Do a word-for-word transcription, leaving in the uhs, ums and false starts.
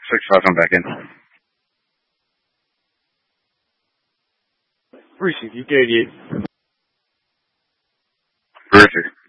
Six five, I'm back in. Receive, U K eighty-eight. Terrific.